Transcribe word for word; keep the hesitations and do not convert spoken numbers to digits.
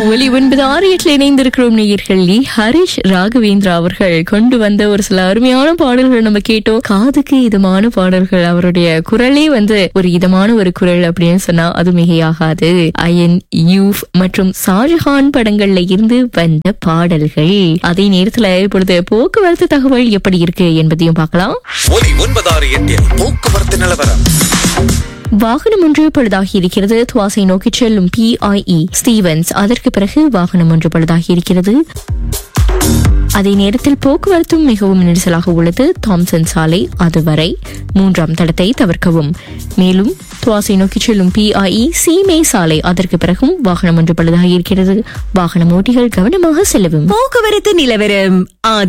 ஒலி ஒன்பது ஆறு எட்டுல இணைந்திருக்கிறோம் நேயர்கள். ஹரிஷ் ராகவேந்திரா அவர்கள் கொண்டு வந்த ஒரு சில அருமையான பாடல்கள் நம்ம கேட்டோம். காதுக்கு இதமான பாடல்கள். அவருடைய குரலே வந்து ஒரு இதமான ஒரு குரல் அப்படின்னு சொன்னா அது மிகையாகாது. அயன், யூப் மற்றும் ஷாஜஹான் படங்கள்ல இருந்து வந்த பாடல்கள். அதே நேரத்துல இப்பொழுது போக்குவரத்து தகவல் எப்படி இருக்கு என்பதையும் பார்க்கலாம். ஒலி ஒன்பது ஆறு எட்டில் போக்குவரத்து நிலவரம். வாகனம் ஒன்று பழுதாகி இருக்கிறது. துவாசை நோக்கி செல்லும் பிஐஇ ஸ்டீவன்ஸ். அதற்கு பிறகு வாகனம் ஒன்று பழுதாகி இருக்கிறது. அதே நேரத்தில் போக்குவரத்தும் மிகவும் நெரிசலாக உள்ளது. தாம்சன் சாலை அதுவரை மூன்றாம் தடத்தை தவிர்க்கவும். மேலும் துவாசை நோக்கி செல்லும் பிஐஇ சீமை சாலை அதற்கு பிறகும் வாகனம் ஒன்று பழுதாகி இருக்கிறது. வாகன ஓட்டிகள் கவனமாக செல்லவும். போக்குவரத்து நிலவரம்.